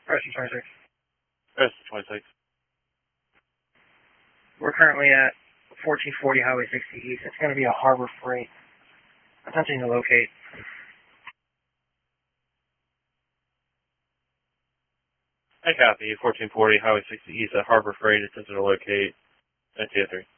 Preston 26. Preston 26. We're currently at 1440 Highway 60 East. It's going to be a Harbor Freight. Attempting to locate. I copy. 1440 Highway 60 East at Harbor Freight. Attempting to locate. 923.